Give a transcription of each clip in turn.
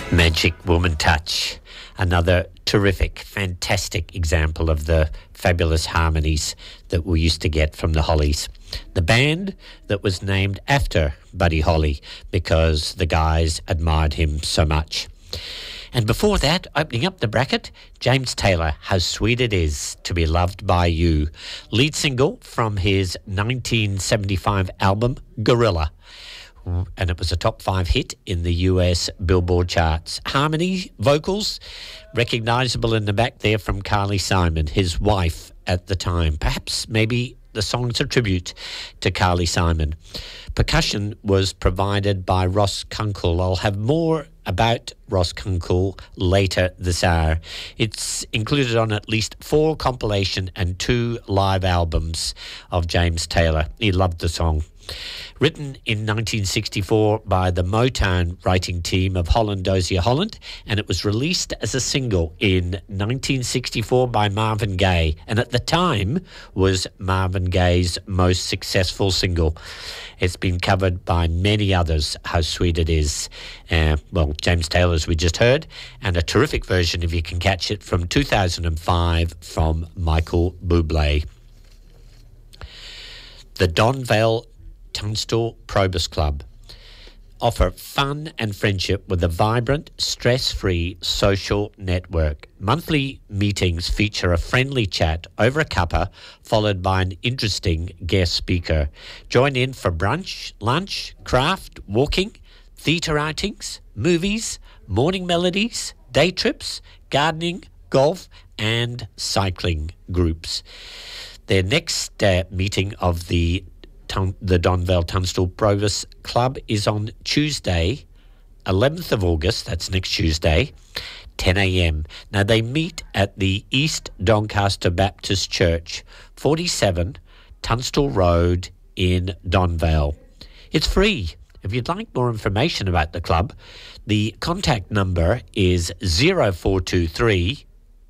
Magic Woman Touch, another terrific, fantastic example of the fabulous harmonies that we used to get from the Hollies. The band that was named after Buddy Holly because the guys admired him so much. And before that, opening up the bracket, James Taylor, How Sweet It Is to Be Loved by You, lead single from his 1975 album, Gorilla. And it was a top 5 hit in the US Billboard charts. Harmony, vocals, recognisable in the back there from Carly Simon, his wife at the time. Perhaps maybe the song's a tribute to Carly Simon. Percussion was provided by Ross Kunkel. I'll have more about Ross Kunkel later this hour. It's included on at least 4 compilation and 2 live albums of James Taylor. He loved the song. Written in 1964 by the Motown writing team of Holland Dozier Holland, and it was released as a single in 1964 by Marvin Gaye, and at the time was Marvin Gaye's most successful single. It's been covered by many others, How Sweet It Is. James Taylor's we just heard, and a terrific version, if you can catch it, from 2005 from Michael Bublé. The Donvale Tunstall Probus Club offer fun and friendship with a vibrant, stress-free social network. Monthly meetings feature a friendly chat over a cuppa, followed by an interesting guest speaker. Join in for brunch, lunch, craft, walking, theatre outings, movies, morning melodies, day trips, gardening, golf, and cycling groups. Their next meeting of the Donvale Tunstall Probus Club is on Tuesday, 11th of August, that's next Tuesday, 10 a.m. Now, they meet at the East Doncaster Baptist Church, 47 Tunstall Road in Donvale. It's free. If you'd like more information about the club, the contact number is 0423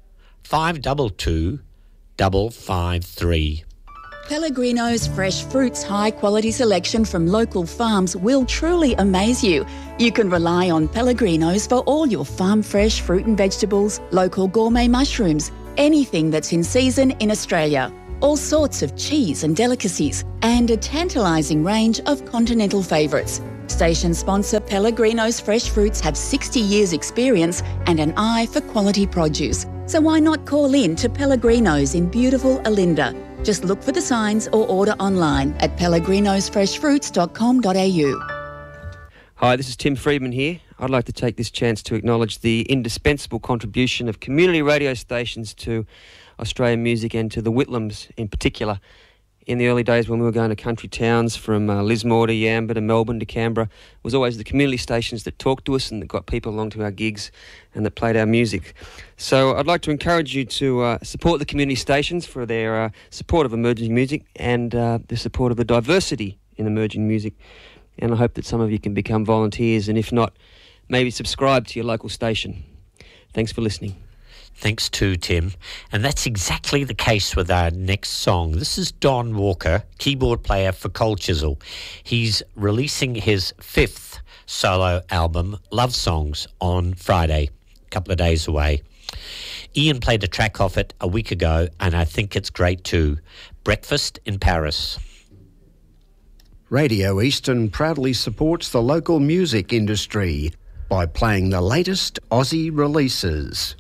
522 553. Pellegrino's fresh fruits high-quality selection from local farms will truly amaze you. You can rely on Pellegrino's for all your farm-fresh fruit and vegetables, local gourmet mushrooms, anything that's in season in Australia. All sorts of cheese and delicacies, and a tantalising range of continental favourites. Station sponsor Pellegrino's Fresh Fruits have 60 years' experience and an eye for quality produce. So why not call in to Pellegrino's in beautiful Olinda? Just look for the signs or order online at pellegrinosfreshfruits.com.au. Hi, this is Tim Friedman here. I'd like to take this chance to acknowledge the indispensable contribution of community radio stations to Australian music and to the Whitlams in particular. In the early days when we were going to country towns from Lismore to Yamba to Melbourne to Canberra, it was always the community stations that talked to us and that got people along to our gigs and that played our music. So I'd like to encourage you to support the community stations for their support of emerging music and the support of the diversity in emerging music. And I hope that some of you can become volunteers, and if not, maybe subscribe to your local station. Thanks for listening. Thanks to Tim. And that's exactly the case with our next song. This is Don Walker, keyboard player for Cold Chisel. He's releasing his 5th solo album, Love Songs, on Friday, a couple of days away. Ian played a track off it a week ago, and I think it's great too. Breakfast in Paris. Radio Eastern proudly supports the local music industry by playing the latest Aussie releases.